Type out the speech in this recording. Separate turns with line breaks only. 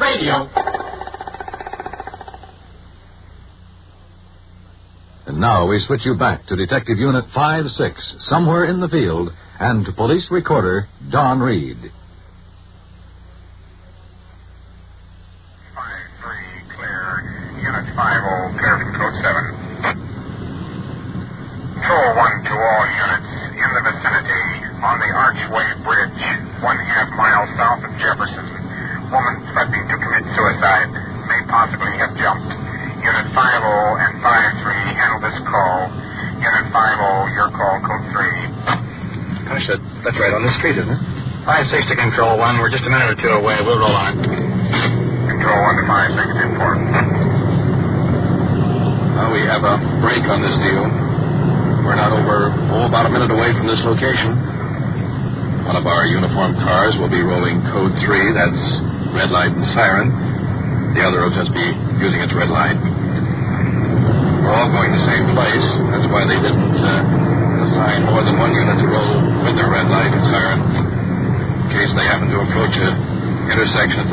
radio.
And now we switch you back to Detective Unit 5-6, somewhere in the field, and to police recorder Don Reed.
5-3, clear. Unit 5-0, clear from code 7. Control 1 to all units in the vicinity on the Archway Bridge, 1/2 mile south of Jefferson. Woman threatening to commit suicide, may possibly have jumped. Unit 5-0 and 5-3, handle this call. Unit 5-0, your call, code 3.
Gosh, that's right on the street, isn't it? 5-6 to Control 1. We're just a minute or two away. We'll roll on.
Control 1 to 5-6, inform.
We have a break on this deal. We're not about a minute away from this location. One of our uniformed cars will be rolling code 3. That's red light and siren. The other will just be using its red light. We're all going the same place. That's why they didn't assign more than one unit to roll with their red light and siren in case they happen to approach a intersection at the